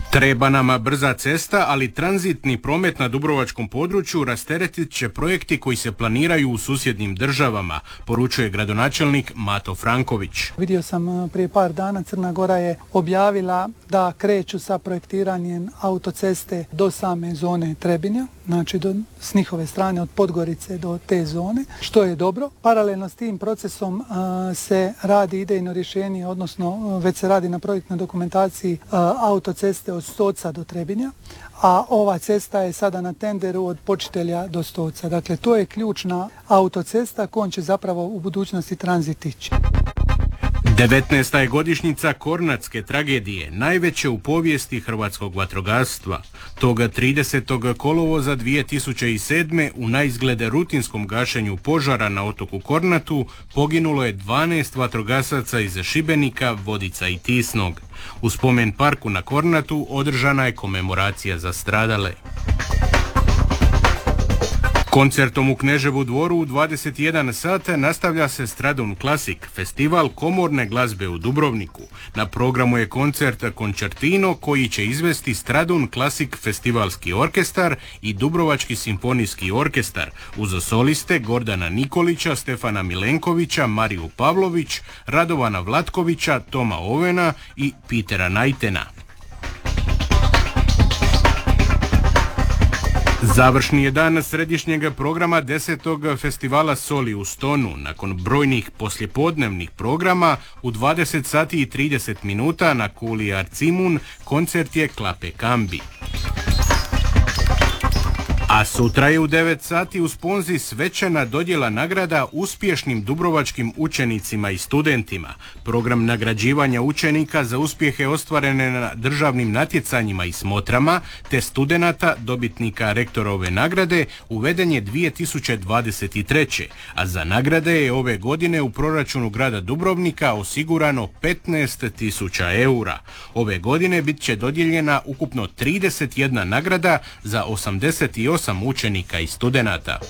Treba nama brza cesta, ali tranzitni promet na dubrovačkom području rasteretit će projekti koji se planiraju u susjednim državama, poručuje gradonačelnik Mato Franković. Vidio sam prije par dana, Crna Gora je objavila da kreću sa projektiranjem autoceste do same zone Trebinja, znači s njihove strane od Podgorice do te zone, što je dobro. Paralelno s tim procesom se radi idejno rješenje, odnosno već se radi na projektnoj dokumentaciji autoceste od Stoca do Trebinja, a ova cesta je sada na tenderu od Počitelja do Stoca. Dakle, to je ključna autocesta kojom će zapravo u budućnosti tranzit ići. 19. je godišnjica Kornatske tragedije, najveće u povijesti hrvatskog vatrogastva. Toga 30. kolovoza 2007. u naizglede rutinskom gašenju požara na otoku Kornatu poginulo je 12 vatrogasaca iz Šibenika, Vodica i Tisnog. U spomen parku na Kornatu održana je komemoracija za stradale. Koncertom u Kneževu dvoru u 21 sata nastavlja se Stradun Classic, festival komorne glazbe u Dubrovniku. Na programu je koncert Concertino koji će izvesti Stradun Classic festivalski orkestar i Dubrovački simfonijski orkestar uz soliste Gordana Nikolića, Stefana Milenkovića, Mariju Pavlović, Radovana Vlatkovića, Toma Ovena i Pitera Najtena. Završni je dan središnjeg programa 10. festivala Soli u Stonu. Nakon brojnih poslijepodnevnih programa u 20 sati i 30 minuta na kuli Arcimun koncert je Klape Kambi. A sutra je u 9 sati u Sponzi svečana dodjela nagrada uspješnim dubrovačkim učenicima i studentima. Program nagrađivanja učenika za uspjehe ostvarene na državnim natjecanjima i smotrama, te studenata dobitnika rektorove nagrade uveden je 2023. A za nagrade je ove godine u proračunu grada Dubrovnika osigurano 15.000 eura. Ove godine bit će dodijeljena ukupno 31 nagrada za 88 učenika i studenata.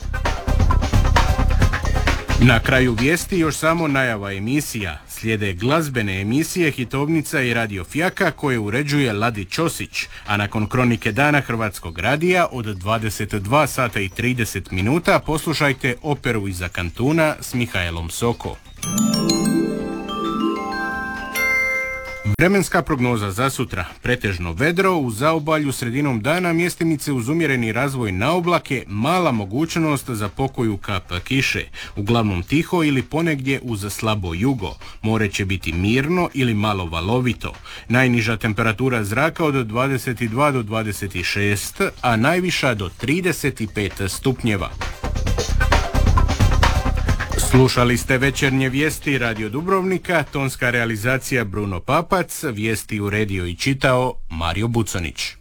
Na kraju vijesti još samo najava emisija. Slijede glazbene emisije Hitovnica i Radio Fjaka koje uređuje Ladi Ćosić, a nakon kronike dana Hrvatskog radija od 22 sata i 30 minuta poslušajte operu iza kantuna s Mihajlom Soko. Vremenska prognoza za sutra. Pretežno vedro, u zaobalju sredinom dana mjestimice uz umjereni razvoj na oblake, mala mogućnost za pokoju kap kiše. Uglavnom tiho ili ponegdje uz slabo jugo. More će biti mirno ili malo valovito. Najniža temperatura zraka od 22 do 26, a najviša do 35 stupnjeva. Slušali ste večernje vijesti Radio Dubrovnika, tonska realizacija Bruno Papac, vijesti uredio i čitao Mario Buconić.